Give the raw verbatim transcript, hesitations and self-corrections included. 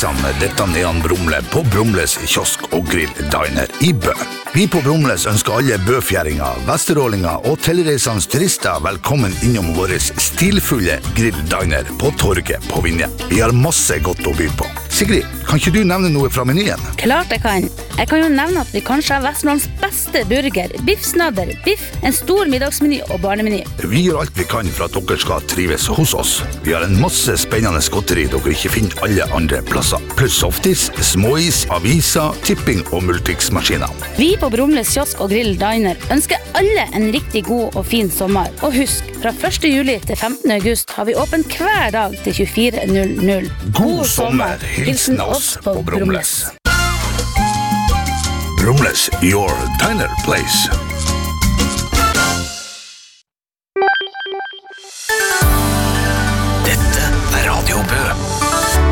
Hei-sann, dette er Jan Brumle på Brumles kiosk og grill diner i Bø. Vi på Brumles ønsker alle bøfjæringer, vesterålinger og tilreisende turister velkommen innom vår stilfulle grill diner på Torget på Vinje. Vi har masse godt å by på. Sigrid, kan ikke du nevne noe fra menyen? Klart jeg kan. Jeg kan jo nevne at vi kanskje har Vestlands beste burger, biffsnadder, biff, en stor middagsmeny og barnemeny. Vi gjør alt vi kan for at dere skal trives hos oss. Vi har en masse spennende godteri dere ikke finner alle andre plasser. Pluss softis, småis, aviser, tipping og multiksmaskiner. Vi på Brumles kiosk og grill diner ønsker alle en riktig god og fin sommer. Og husk, fra første juli til femtende august har vi åpent hver dag til tjuefire null null. God sommer! Hilsen oss på Brumles. Brumles, your diner place.